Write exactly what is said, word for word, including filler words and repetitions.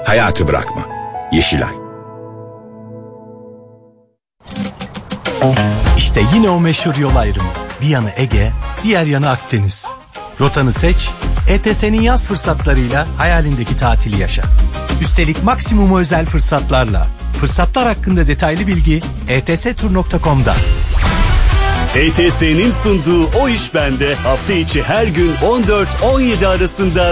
Hayatı bırakma. Yeşilay. İşte yine o meşhur yol ayrımı. Bir yanı Ege, diğer yanı Akdeniz. Rotanı seç, E T S'nin yaz fırsatlarıyla hayalindeki tatili yaşa. Üstelik maksimum özel fırsatlarla. Fırsatlar hakkında detaylı bilgi e t s tur nokta com'da. E T S'nin sunduğu O İş Bende hafta içi her gün on dört on yedi arasında